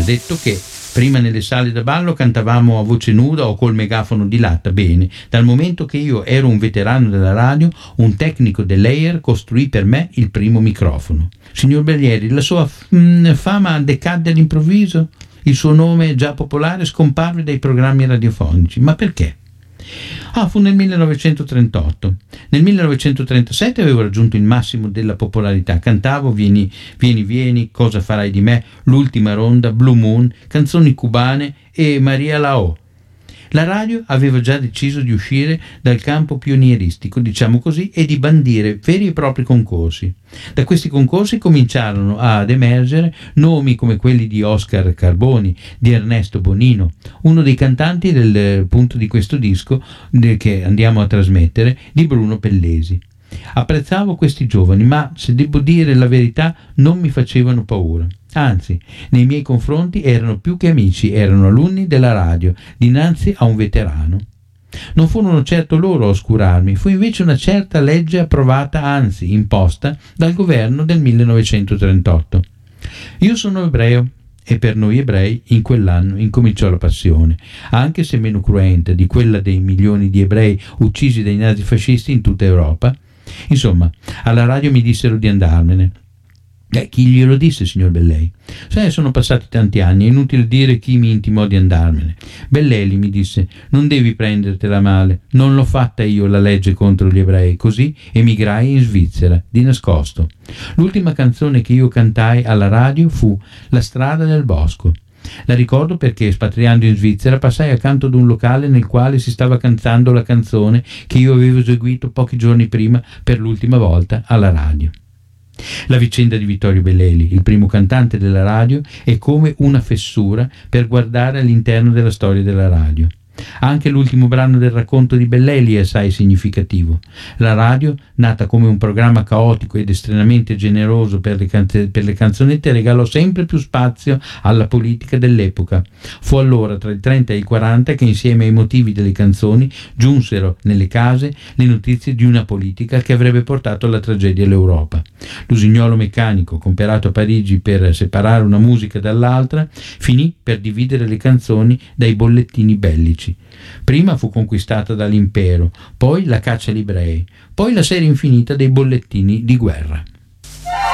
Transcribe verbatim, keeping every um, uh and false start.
detto che prima nelle sale da ballo cantavamo a voce nuda o col megafono di latta. Bene, dal momento che io ero un veterano della radio, un tecnico dell'E I R costruì per me il primo microfono. Signor Bellieri, la sua mh, fama decadde all'improvviso? Il suo nome, già popolare, scomparve dai programmi radiofonici. Ma perché? Ah, fu nel millenovecentotrentotto. Nel millenovecentotrentasette avevo raggiunto il massimo della popolarità. Cantavo Vieni, vieni, vieni, Cosa farai di me, L'ultima ronda, Blue Moon, canzoni cubane e Maria Lao. La radio aveva già deciso di uscire dal campo pionieristico, diciamo così, e di bandire veri e propri concorsi. Da questi concorsi cominciarono ad emergere nomi come quelli di Oscar Carboni, di Ernesto Bonino, uno dei cantanti del punto di questo disco che andiamo a trasmettere, di Bruno Pellesi. Apprezzavo questi giovani, ma se devo dire la verità non mi facevano paura. Anzi, nei miei confronti erano più che amici, erano alunni della radio, dinanzi a un veterano. Non furono certo loro a oscurarmi, fu invece una certa legge approvata, anzi imposta, dal governo del millenovecentotrentotto. Io sono ebreo e per noi ebrei in quell'anno incominciò la passione, anche se meno cruenta di quella dei milioni di ebrei uccisi dai nazifascisti in tutta Europa. Insomma, alla radio mi dissero di andarmene. Eh, chi glielo disse, signor Bellei? Sai, sono passati tanti anni, è inutile dire chi mi intimò di andarmene. Belleli mi disse: non devi prendertela male, non l'ho fatta io la legge contro gli ebrei. Così emigrai in Svizzera, di nascosto. L'ultima canzone che io cantai alla radio fu La strada del bosco. La ricordo perché, espatriando in Svizzera, passai accanto ad un locale nel quale si stava cantando la canzone che io avevo eseguito pochi giorni prima per l'ultima volta alla radio. La vicenda di Vittorio Belleli, il primo cantante della radio, è come una fessura per guardare all'interno della storia della radio. Anche l'ultimo brano del racconto di Belleli è assai significativo. La radio, nata come un programma caotico ed estremamente generoso per le, canze- per le canzonette, regalò sempre più spazio alla politica dell'epoca. Fu allora, tra il trenta e il quaranta, che insieme ai motivi delle canzoni giunsero nelle case le notizie di una politica che avrebbe portato alla tragedia all'Europa. L'usignolo meccanico, comperato a Parigi per separare una musica dall'altra, finì per dividere le canzoni dai bollettini bellici. Prima fu conquistata dall'impero, poi la caccia agli ebrei, poi la serie infinita dei bollettini di guerra.